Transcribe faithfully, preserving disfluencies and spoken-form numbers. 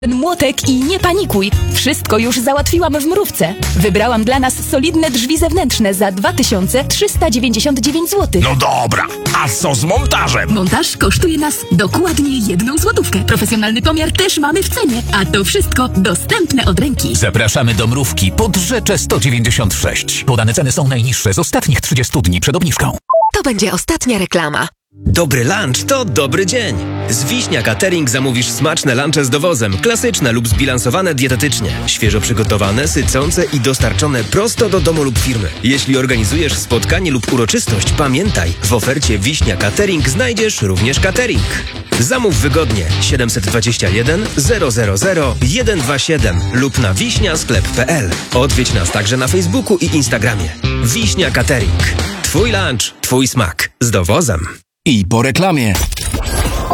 ten młotek i nie panikuj. Wszystko już załatwiłam w Mrówce. Wybrałam dla nas solidne drzwi zewnętrzne za dwa tysiące trzysta dziewięćdziesiąt dziewięć złotych. No dobra, a co z montażem? Montaż kosztuje nas dokładnie jedną złotówkę. Profesjonalny pomiar też mamy w cenie, a to wszystko dostępne od ręki. Zapraszamy do Mrówki pod Rzeczę sto dziewięćdziesiąt sześć. Podane ceny są najniższe z ostatnich trzydziestu dni przed obniżką. To będzie ostatnia reklama. Dobry lunch to dobry dzień. Z Wiśnia Catering zamówisz smaczne lunche z dowozem, klasyczne lub zbilansowane dietetycznie, świeżo przygotowane, sycące i dostarczone prosto do domu lub firmy. Jeśli organizujesz spotkanie lub uroczystość, pamiętaj, w ofercie Wiśnia Catering znajdziesz również catering. Zamów wygodnie siedem dwa jeden zero zero zero jeden dwa siedem lub na wiśniasklep kropka p l. Odwiedź nas także na Facebooku i Instagramie. Wiśnia Catering. Twój lunch, twój smak. Z dowozem. I po reklamie.